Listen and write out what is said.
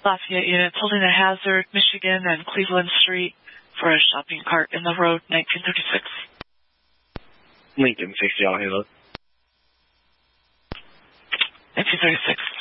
Lafayette units holding a hazard, Michigan and Cleveland Street for a shopping cart in the road, 1936. Lincoln 60, I'll handle it. 1936.